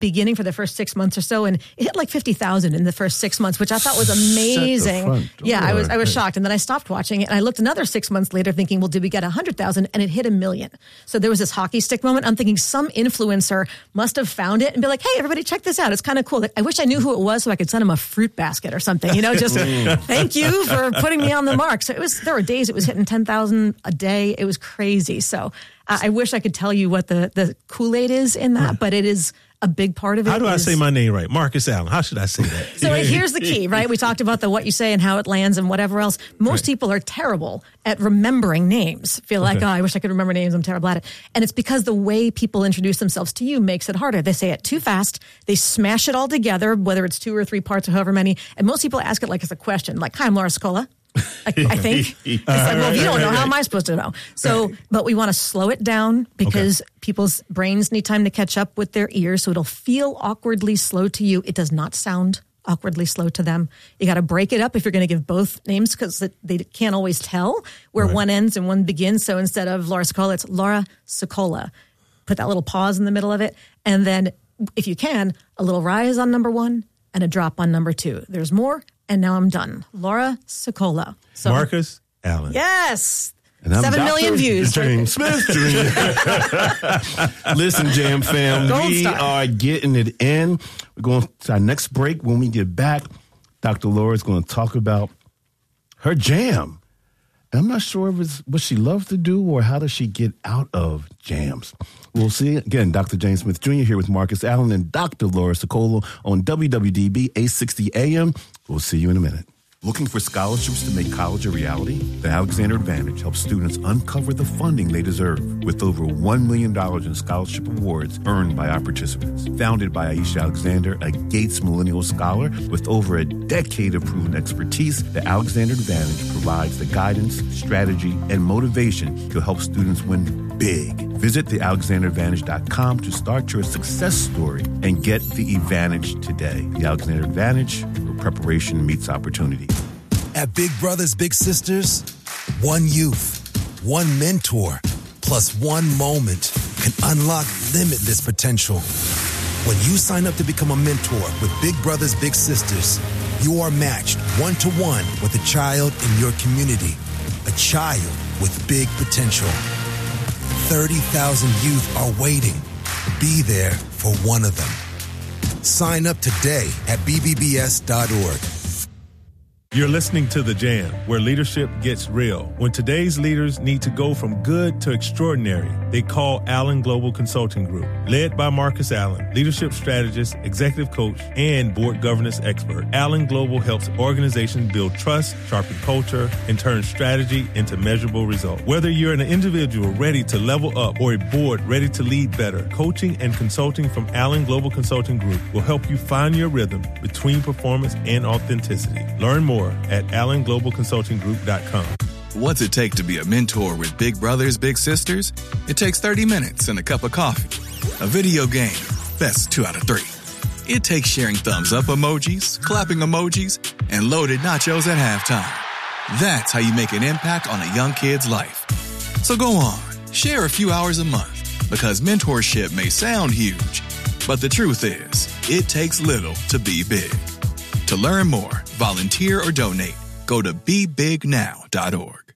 beginning for the first 6 months or so, and it hit like 50,000 in the first 6 months, which I thought was amazing. Yeah, I was shocked. And then I stopped watching it, and I looked another 6 months later thinking, well, did we get 100,000? And it hit 1 million. So there was this hockey stick moment. I'm thinking some influencer must have found it and be like, hey, everybody, check this out. It's kind of cool. Like, I wish I knew who it was so I could send him a fruit basket or something, just thank you for putting me on the mark. So there were days it was hitting 10,000 a day. It was crazy. So I wish I could tell you what the Kool-Aid is in that, but it is a big part of it. How do I say my name right? Marcus Allen. How should I say that? So here's the key, right? We talked about the what you say and how it lands and whatever else. Most people are terrible at remembering names. Feel like, I wish I could remember names. I'm terrible at it. And it's because the way people introduce themselves to you makes it harder. They say it too fast. They smash it all together, whether it's 2 or 3 parts or however many. And most people ask it like it's a question. Like, hi, I'm Laura Scola. I think it's like, well, if you don't know, how am I supposed to know? So, but we want to slow it down because people's brains need time to catch up with their ears. So it'll feel awkwardly slow to you. It does not sound awkwardly slow to them. You got to break it up if you're going to give both names because they can't always tell where one ends and one begins. So instead of Laura Scola, it's Laura Sokola. Put that little pause in the middle of it. And then if you can, a little rise on number 1 and a drop on number 2. There's more. And now I'm done. Laura Sokola. So, Marcus Allen. Yes. And I'm 7 million views. James Smith. Listen, Jam fam, we are getting it in. We're going to our next break. When we get back, Dr. Laura is going to talk about her jam. And I'm not sure if it's what she loves to do or how does she get out of jams. We'll see. Again, Dr. James Smith Jr. here with Marcus Allen and Dr. Laura Sokola on WWDB 860 AM. We'll see you in a minute. Looking for scholarships to make college a reality? The Alexander Advantage helps students uncover the funding they deserve with over $1 million in scholarship awards earned by our participants. Founded by Aisha Alexander, a Gates Millennial Scholar with over a decade of proven expertise, the Alexander Advantage provides the guidance, strategy, and motivation to help students win big. Visit thealexanderadvantage.com to start your success story and get the advantage today. The Alexander Advantage, where preparation meets opportunity. At Big Brothers Big Sisters, one youth, one mentor, plus one moment can unlock limitless potential. When you sign up to become a mentor with Big Brothers Big Sisters, you are matched 1-to-1 with a child in your community, a child with big potential. 30,000 youth are waiting. Be there for one of them. Sign up today at bbbs.org. You're listening to The Jam, where leadership gets real. When today's leaders need to go from good to extraordinary, they call Allen Global Consulting Group. Led by Marcus Allen, leadership strategist, executive coach, and board governance expert, Allen Global helps organizations build trust, sharpen culture, and turn strategy into measurable results. Whether you're an individual ready to level up or a board ready to lead better, coaching and consulting from Allen Global Consulting Group will help you find your rhythm between performance and authenticity. Learn more at allenglobalconsultinggroup.com. What's it take to be a mentor with Big Brothers Big Sisters? It takes 30 minutes and a cup of coffee. A video game, best 2 out of 3. It takes sharing thumbs up emojis, clapping emojis, and loaded nachos at halftime. That's how you make an impact on a young kid's life. So go on, share a few hours a month, because mentorship may sound huge, but the truth is, it takes little to be big. To learn more, volunteer, or donate, go to bebignow.org.